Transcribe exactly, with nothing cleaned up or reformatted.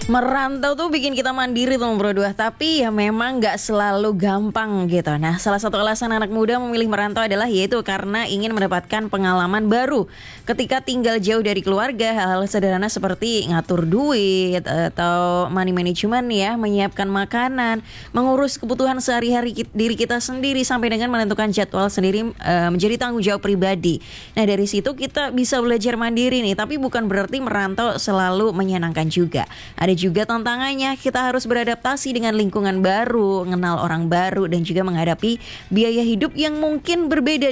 Merantau tuh bikin kita mandiri tuh bro dua, tapi ya memang nggak selalu gampang gitu. Nah, salah satu alasan anak muda memilih merantau adalah yaitu karena ingin mendapatkan pengalaman baru. Ketika tinggal jauh dari keluarga, hal-hal sederhana seperti ngatur duit atau money management ya, menyiapkan makanan, mengurus kebutuhan sehari-hari ki- diri kita sendiri sampai dengan menentukan jadwal sendiri e, menjadi tanggung jawab pribadi. Nah, dari situ kita bisa belajar mandiri nih, tapi bukan berarti merantau selalu menyenangkan juga. Ada juga tantangannya, kita harus beradaptasi dengan lingkungan baru, mengenal orang baru dan juga menghadapi biaya hidup yang mungkin berbeda